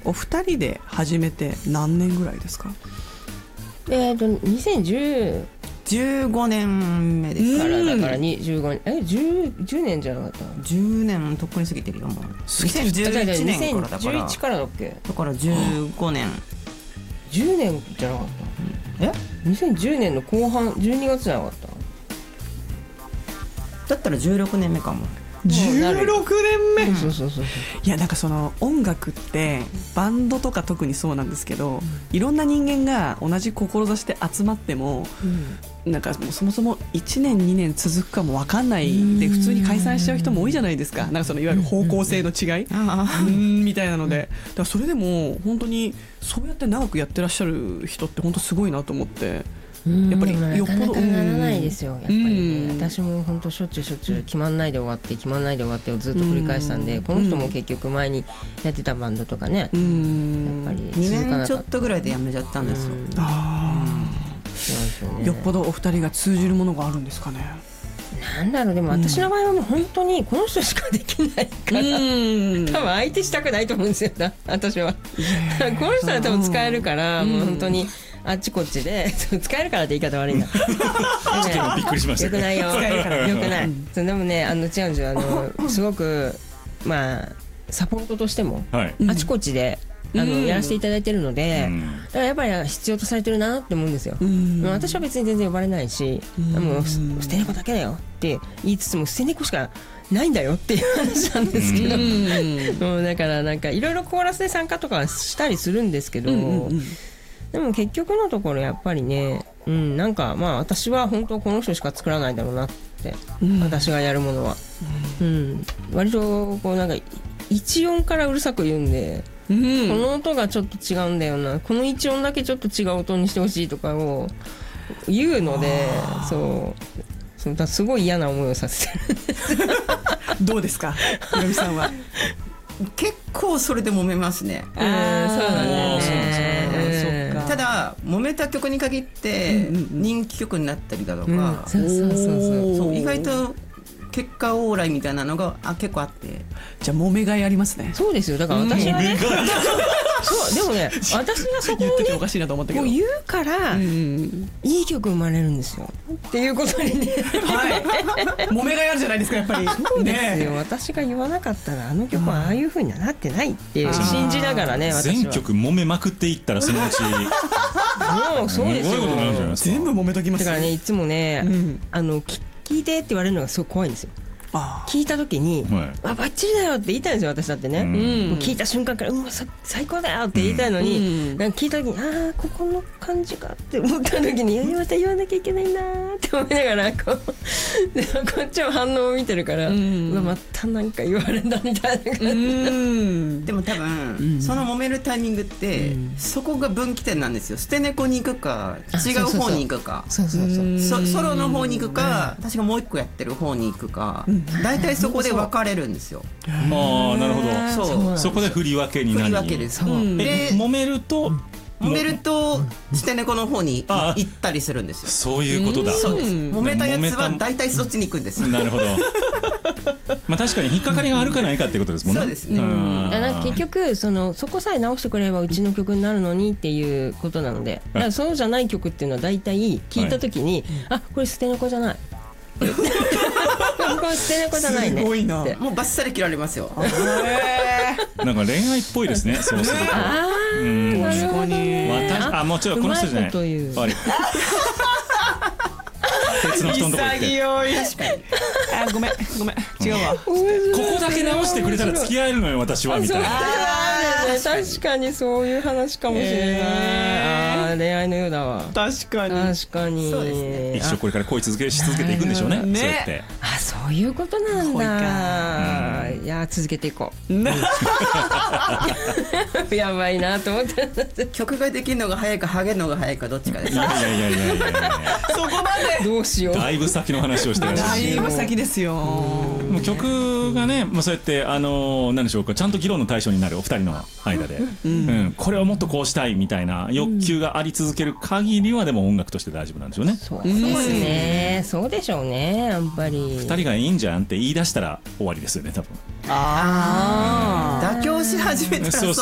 お二人で始めて何年ぐらいですか ？2010 15年目ですからだから15年10年じゃなかった 10年とっくに過ぎてるよもう2011年からだから 2011からだっけ？ だから15年 10年じゃなかった？2010年の後半12月じゃなかった？ だったら16年目かも。 16年目。 そう。 いやなんかその音楽ってバンドとか特にそうなんですけど、いろんな人間が同じ志で集まっても、なんかもうそもそも1年2年続くかも分かんないで普通に解散しちゃう人も多いじゃないですか。なんかそのいわゆる方向性の違いみたいなので、だからそれでも本当にそうやって長くやってらっしゃる人って本当すごいなと思って。やっぱりよっぽどなかなかならないですよやっぱりね。私も本当しょっちゅう決まんないで終わって決まんないで終わってをずっと繰り返したんで、この人も結局前にやってたバンドとかね、やっぱり 2年ちょっとぐらいでやめちゃったんですよ。 よっぽどお二人が通じるものがあるんですかね。 なんだろう、でも私の場合はもう本当にこの人しかできないから、多分相手したくないと思うんですよ私は。この人は多分使えるから、もう本当にあっちこっちで使えるからって言い方悪いんだ。 びっくりしました。 よくないよ。よくない。でもね違うんですよ。すごくまあサポートとしてもあちこちでやらせていただいてるので、だからやっぱり必要とされてるなって思うんですよ。私は別に全然呼ばれないし、もう捨て猫だけだよって言いつつも捨て猫しかないんだよっていう話なんですけど、もうだからなんかいろいろコーラスで参加とかしたりするんですけど、でも結局のところやっぱりね、なんかまあ私は本当この人しか作らないだろうなって、私がやるものは、割とこうなんか一音からうるさく言うんで、この音がちょっと違うんだよな、この一音だけちょっと違う音にしてほしいとかを言うので、そうだすごい嫌な思いをさせてる。 どうですかひろみさんは。 結構それで揉めますね。 そうなんだよね。 ただ揉めた曲に限って人気曲になったりだとか、そう意外と結果オーライみたいなのが結構あって、 じゃあ揉めがいありますね。 そうですよ。だから私はね、そうでもね、私がそこをねおかしいなと思ったけど、 もう言うからいい曲生まれるんですよっていうことにね、 揉めがいあるじゃないですかやっぱり。 そうですよ。私が言わなかったらあの曲はああいう風にはなってないって信じながらね、私は全曲揉めまくっていったらそのうちもうそうですよ。 全部揉めときます。 だからね、いつもね、聞いてって言われるのがすごい怖いんですよ。聞いた時にバッチリだよって言いたいんですよ私だってね。もう聞いた瞬間から最高だよって言いたいのに、なんか聞いた時にここの感じかって思った時にまた言わなきゃいけないなって思いながらこっちは反応を見てるから、またなんか言われたみたいな感じ。 でも多分その揉めるタイミングってそこが分岐点なんですよ。捨て猫に行くか違う方に行くか、ソロの方に行くか、私がもう一個やってる方に行くか、大体そこで分かれるんですよ。 なるほど。そこで振り分けになり、 振り分けです。 揉めると捨て猫の方に行ったりするんですよ。 そういうことだ。 そうです。揉めたやつは大体そっちに行くんです。 なるほど。まあ確かに引っかかりがあるかないかってことですもんね。 そうですね。 結局そこさえ直してくれればうちの曲になるのにっていうことなので、だからそうじゃない曲っていうのは大体聞いた時に、これ捨て猫じゃない。これ捨て猫じゃないね。 すごいな。 もうバッサリ切られますよ。 なんか恋愛っぽいですね。そうすると。 確かに。 もうちょっとこの人じゃない。別の人のとこ行って。 確かに。ごめん違うわ。ここだけ直してくれたら付き合えるのよ私はみたいな。 確かにそういう話かもしれない。恋愛のようだわ。 確かに。 そうですね。 一生これから恋し続けていくんでしょうね。そうやって。 そういうことなんだ。いや続けていこう。やばいなと思って。 曲ができるのが早いかハゲるのが早いかどっちかです。 いやそこまで。 どうしよう。 だいぶ先の話をしてらっしゃる。 だいぶ先ですよ。 もう曲がね、そうやって何でしょうか、ちゃんと議論の対象になるお二人の間で、これをもっとこうしたいみたいな欲求があり続ける限りはでも音楽として大丈夫なんでしょうね。 そうですね。そうでしょうね。やっぱり二人がいいんじゃんって言い出したら終わりですよね多分。 妥協し始めたらそう